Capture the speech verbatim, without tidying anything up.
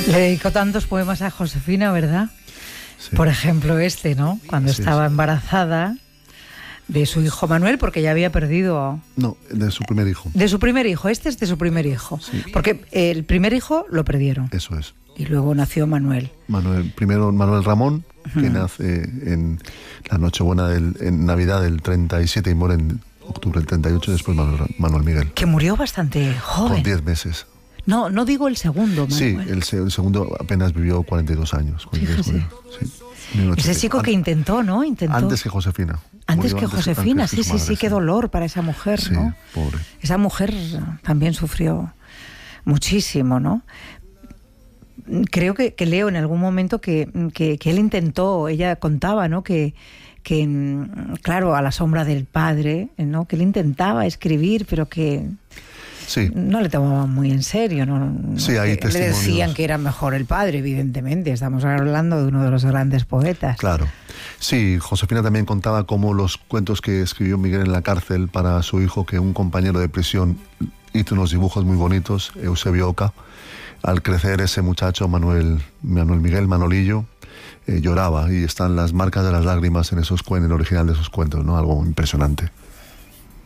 Le dedicó tantos poemas a Josefina, ¿verdad? Sí. Por ejemplo este, ¿no? Cuando Sí, estaba sí. embarazada de su hijo Manuel, porque ya había perdido... No, de su primer hijo. De su primer hijo, este es de su primer hijo. Sí. Porque el primer hijo lo perdieron. Eso es. Y luego nació Manuel. Manuel, primero Manuel Ramón, que Ujú. nace en la Nochebuena, del, en Navidad del treinta y siete y muere en octubre del treinta y ocho, y después Manuel, Manuel Miguel. Que murió bastante joven. Con diez meses. No, no digo el segundo, Sí, Manuel. el, se- el segundo apenas vivió cuarenta y dos años. cuarenta y dos Fíjese. murió, sí. mil ochocientos. Ese chico que intentó, ¿no? Intentó. Antes que Josefina. Antes Murió que Josefina, antes que sí, su sí, madre, sí, qué dolor para esa mujer, Sí, ¿no? pobre. Esa mujer también sufrió muchísimo, ¿no? Creo que, que leo en algún momento que, que, que él intentó, ella contaba, ¿no? Que, que, claro, a la sombra del padre, ¿no? Que él intentaba escribir, pero que Sí. no le tomaban muy en serio, ¿no? Sí, hay le testimonios. decían que era mejor el padre, evidentemente. Estamos hablando de uno de los grandes poetas. Claro. Sí, Josefina también contaba cómo los cuentos que escribió Miguel en la cárcel para su hijo, que un compañero de prisión hizo unos dibujos muy bonitos, Eusebio Oca. Al crecer ese muchacho, Manuel, Manuel Miguel Manolillo, eh, lloraba, y están las marcas de las lágrimas en esos cuen- en el original de esos cuentos, ¿no? Algo impresionante.